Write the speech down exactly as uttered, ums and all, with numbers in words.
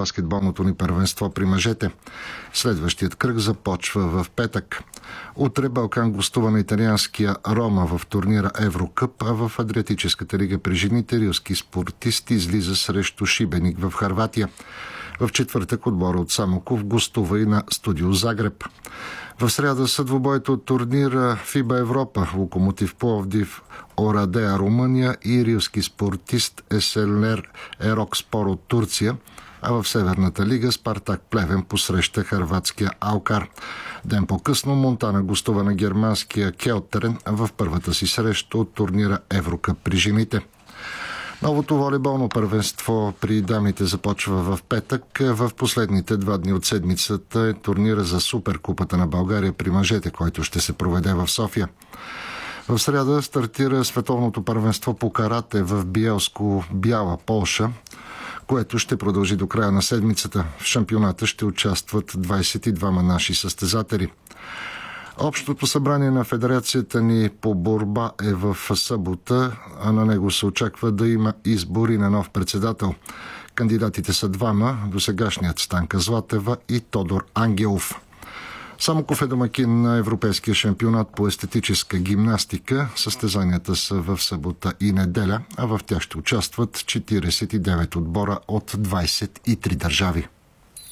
баскетболното ни първенство при мъжете. Следващият кръг започва в петък. Утре Балкан гостува на италианския Рома в турнира Еврокъп, а в Адриатическата лига при жените рилски спортист излиза срещу Шибеник в Хърватия. В четвъртък отбора от Самоков гостува и на Студио Загреб. В сряда са двубоите от турнира ФИБА Европа, Локомотив Пловдив, Орадея Румъния и рилски спортист Еселер Ерокспор от Турция, а в Северната лига Спартак Плевен посреща хърватския Алкар. Ден по-късно Монтана гостува на германския Келтерен в първата си среща от турнира Еврокъп при жените. Новото волейболно първенство при дамите започва в петък. В последните два дни от седмицата е турнира за Суперкупата на България при мъжете, който ще се проведе в София. В сряда стартира световното първенство по карате в Биелско, Бяла, Полша, което ще продължи до края на седмицата. В шампионата ще участват двадесет и двама наши състезатели. Общото събрание на Федерацията ни по борба е в събота, а на него се очаква да има избори на нов председател. Кандидатите са двама, досегашният Станка Златева и Тодор Ангелов. Самоков е домакин на Европейския шампионат по естетическа гимнастика. Състезанията са в събота и неделя, а в тях ще участват четиридесет и девет отбора от двадесет и три държави.